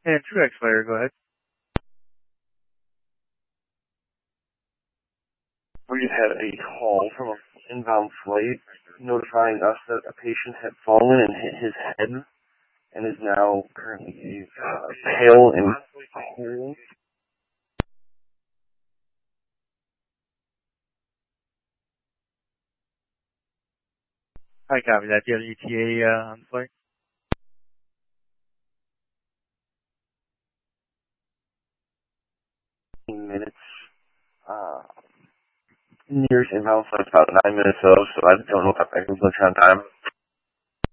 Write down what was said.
And True X-Fighter, go ahead. We just had a call from an inbound flight notifying us that a patient had fallen and hit his head and is now currently pale and cold. Hi, copy that. Do you have an ETA on the flight? Minutes. Nearest inbound flight's about 9 minutes though, so I don't know if I'm going to on time.